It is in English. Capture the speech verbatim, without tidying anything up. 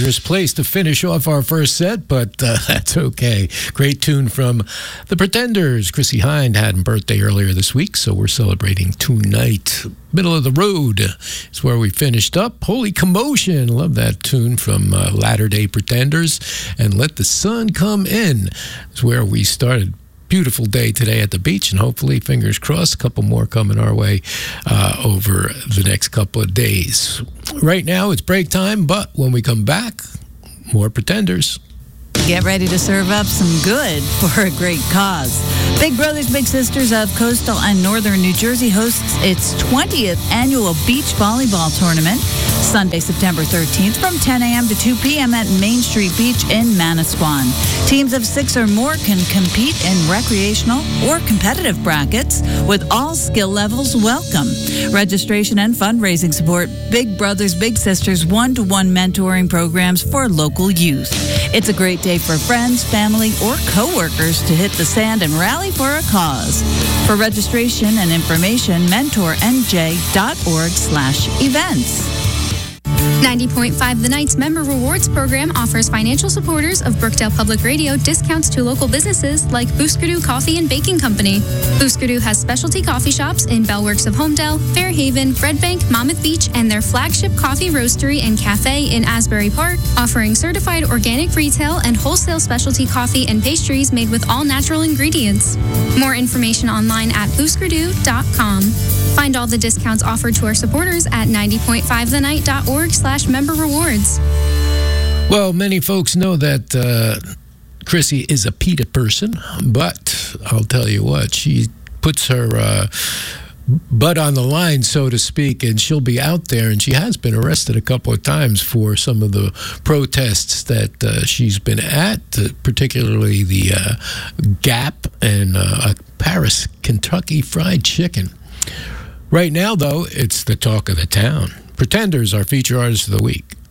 dangerous place to finish off our first set, but uh, that's okay. Great tune from The Pretenders. Chrissie Hynde had a birthday earlier this week, so we're celebrating tonight. Middle of the Road is where we finished up. Holy Commotion. Love that tune from uh, Latter-day Pretenders. And Let the Sun Come In is where we started. Beautiful day today at the beach, and hopefully, fingers crossed, a couple more coming our way uh, over the next couple of days. Right now, it's break time, but when we come back, more Pretenders. Get ready to serve up some good for a great cause. Big Brothers Big Sisters of Coastal and Northern New Jersey hosts its twentieth annual beach volleyball tournament Sunday, September thirteenth from ten a.m. to two p.m. at Main Street Beach in Manasquan. Teams of six or more can compete in recreational or competitive brackets with all skill levels welcome. Registration and fundraising support Big Brothers Big Sisters one-to-one mentoring programs for local youth. It's a great day for friends, family, or coworkers to hit the sand and rally for a cause. For registration and information, mentor n j dot org slash events. ninety point five The Night's Member Rewards Program offers financial supporters of Brookdale Public Radio discounts to local businesses like Booskadoo Coffee and Baking Company. Booskadoo has specialty coffee shops in Bellworks of Homedale, Fairhaven, Red Bank, Monmouth Beach, and their flagship coffee roastery and cafe in Asbury Park, offering certified organic retail and wholesale specialty coffee and pastries made with all natural ingredients. More information online at booskadoo dot com. Find all the discounts offered to our supporters at ninety point five the night dot org slash member rewards. Well, many folks know that uh, Chrissie is a PETA person, but I'll tell you what, she puts her uh, butt on the line, so to speak, and she'll be out there, and she has been arrested a couple of times for some of the protests that uh, she's been at, uh, particularly the uh, Gap and uh, Paris, Kentucky Fried Chicken. Right now, though, it's the talk of the town. Pretenders, our feature artist of the week.